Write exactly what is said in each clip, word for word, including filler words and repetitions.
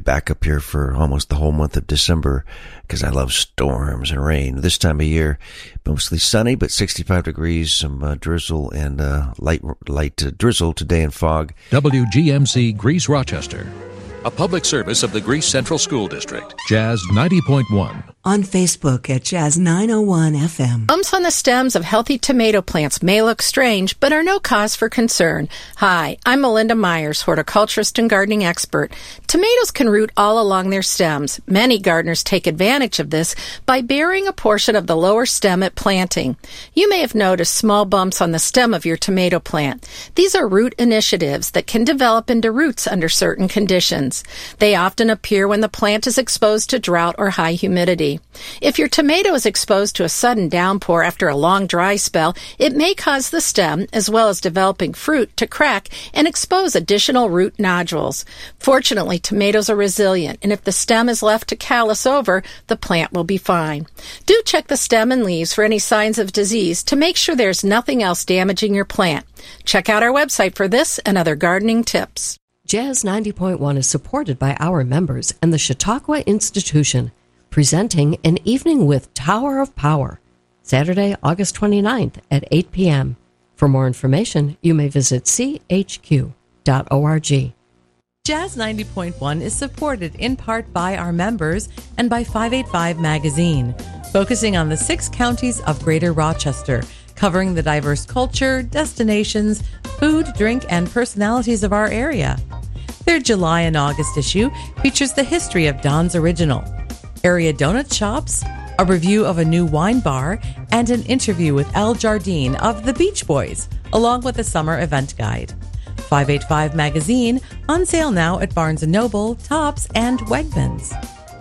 back up here for almost the whole month of December because I love storms and rain. This time of year, mostly sunny, but sixty-five degrees, some uh, drizzle and uh, light light uh, drizzle today and fog. W G M C Greece Rochester, a public service of the Greece Central School District. Jazz ninety point one. On Facebook at Jazz nine oh one F M. Bumps on the stems of healthy tomato plants may look strange, but are no cause for concern. Hi, I'm Melinda Myers, horticulturist and gardening expert. Tomatoes can root all along their stems. Many gardeners take advantage of this by burying a portion of the lower stem at planting. You may have noticed small bumps on the stem of your tomato plant. These are root initiatives that can develop into roots under certain conditions. They often appear when the plant is exposed to drought or high humidity. If your tomato is exposed to a sudden downpour after a long dry spell, it may cause the stem, as well as developing fruit, to crack and expose additional root nodules. Fortunately, tomatoes are resilient, and if the stem is left to callus over, the plant will be fine. Do check the stem and leaves for any signs of disease to make sure there's nothing else damaging your plant. Check out our website for this and other gardening tips. Jazz ninety point one is supported by our members and the Chautauqua Institution, presenting An Evening with Tower of Power, Saturday, August twenty-ninth at eight p.m. For more information, you may visit c h q dot org. Jazz ninety point one is supported in part by our members and by five eighty-five Magazine, focusing on the six counties of Greater Rochester, covering the diverse culture, destinations, food, drink, and personalities of our area. Their July and August issue features the history of Don's Original, area donut shops, a review of a new wine bar, and an interview with Al Jardine of the Beach Boys, along with a summer event guide. five eighty-five Magazine, on sale now at Barnes and Noble, Tops, and Wegmans.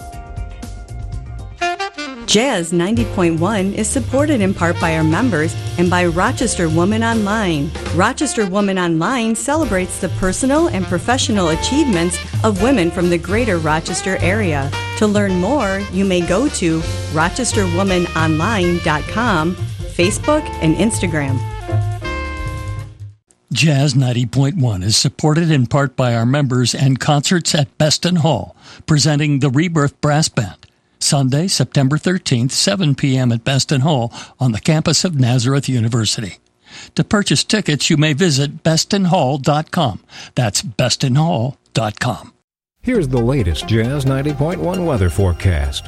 Jazz ninety point one is supported in part by our members and by Rochester Woman Online. Rochester Woman Online celebrates the personal and professional achievements of women from the greater Rochester area. To learn more, you may go to rochester woman online dot com, Facebook, and Instagram. Jazz ninety point one is supported in part by our members and concerts at Beston Hall, presenting the Rebirth Brass Band. Sunday, September thirteenth, seven p.m. at Beston Hall on the campus of Nazareth University. To purchase tickets, you may visit beston hall dot com. That's beston hall dot com. Here's the latest Jazz ninety point one weather forecast.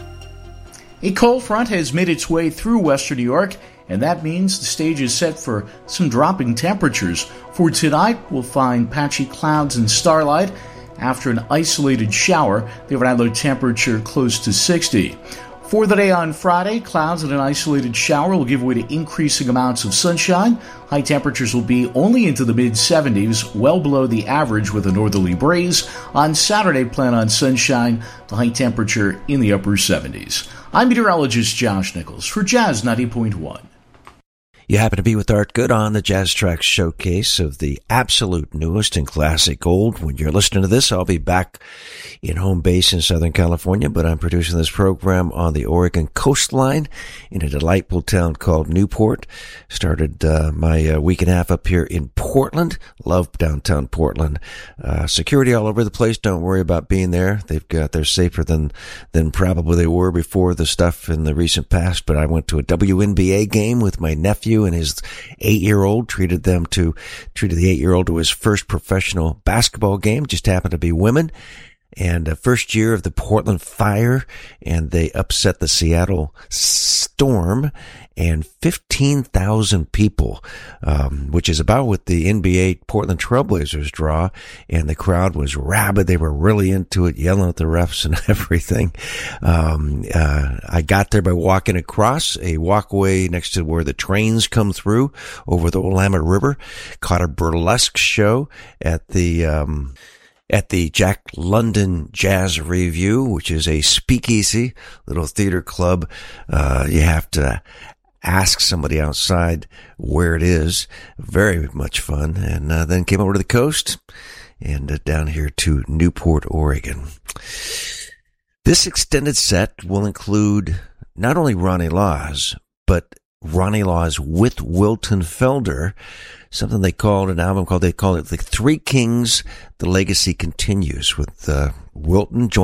A cold front has made its way through western New York, and that means the stage is set for some dropping temperatures. For tonight, we'll find patchy clouds and starlight. After an isolated shower, they have an low temperature close to sixty. For the day on Friday, clouds and an isolated shower will give way to increasing amounts of sunshine. High temperatures will be only into the mid-seventies, well below the average with a northerly breeze. On Saturday, plan on sunshine, the high temperature in the upper seventies. I'm meteorologist Josh Nichols for Jazz ninety point one. You happen to be with Art Good on the Jazz Track Showcase of the absolute newest and classic gold. When you're listening to this, I'll be back in home base in Southern California, but I'm producing this program on the Oregon coastline in a delightful town called Newport. Started uh, my uh, week and a half up here in Portland. Love downtown Portland. Uh, security all over the place. Don't worry about being there. They've got, they're safer than, than probably they were before the stuff in the recent past, but I went to a W N B A game with my nephew and his eight-year-old, treated them to, treated the eight-year-old to his first professional basketball game. Just happened to be women. And uh, first year of the Portland Fire, and they upset the Seattle Storm, and fifteen thousand people, um, which is about what the N B A Portland Trailblazers draw, and the crowd was rabid. They were really into it, yelling at the refs and everything. Um, uh, I got there by walking across a walkway next to where the trains come through over the Willamette River, caught a burlesque show at the, um, at the Jack London Jazz Review, which is a speakeasy little theater club. Uh, you have to ask somebody outside where it is. Very much fun. And uh, then came over to the coast and uh, down here to Newport, Oregon. This extended set will include not only Ronnie Laws, but Ronnie Laws with Wilton Felder, something they called an album called, they call it the Three Kings, The Legacy Continues, with uh, Wilton